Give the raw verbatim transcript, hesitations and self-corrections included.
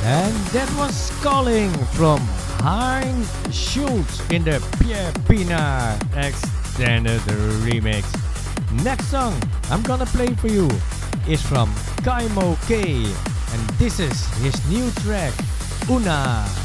And that was Calling from Hein Schultz in the Pierre Pina Extended Remix. Next song I'm gonna play for you is from Kaimo K, and this is his new track, Una.